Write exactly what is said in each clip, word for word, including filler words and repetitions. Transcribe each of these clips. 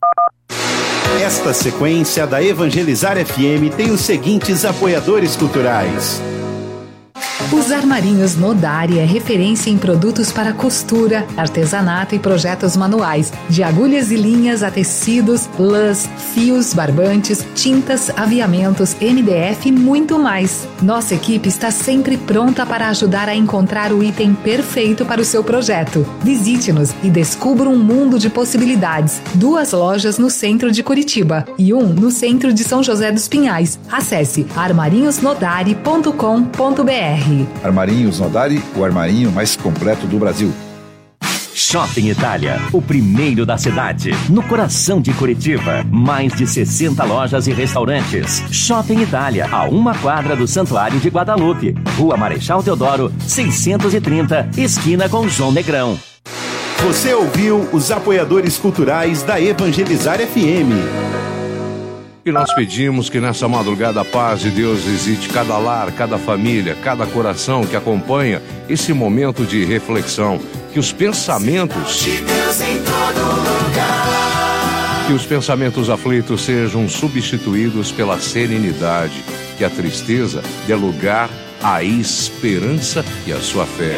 Esta sequência da Evangelizar F M tem os seguintes apoiadores culturais. Os Armarinhos Nodari é referência em produtos para costura, artesanato e projetos manuais, de agulhas e linhas a tecidos, lãs, fios, barbantes, tintas, aviamentos, M D F e muito mais. Nossa equipe está sempre pronta para ajudar a encontrar o item perfeito para o seu projeto. Visite-nos e descubra um mundo de possibilidades. Duas lojas no centro de Curitiba e um no centro de São José dos Pinhais. Acesse armarinhos nodari ponto com ponto b r. Armarinhos Nodari, o armarinho mais completo do Brasil. Shopping Itália, o primeiro da cidade, no coração de Curitiba. Mais de sessenta lojas e restaurantes. Shopping Itália, a uma quadra do Santuário de Guadalupe. Rua Marechal Deodoro, seiscentos e trinta, esquina com João Negrão. Você ouviu os apoiadores culturais da Evangelizar F M. E nós pedimos que nessa madrugada a paz de Deus visite cada lar, cada família, cada coração que acompanha esse momento de reflexão. Que os pensamentos... Que os pensamentos aflitos sejam substituídos pela serenidade. Que a tristeza dê lugar à esperança e à sua fé.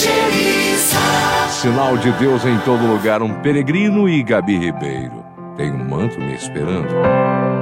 Sinal de Deus em todo lugar, um peregrino e Gabi Ribeiro. Tem um manto me esperando.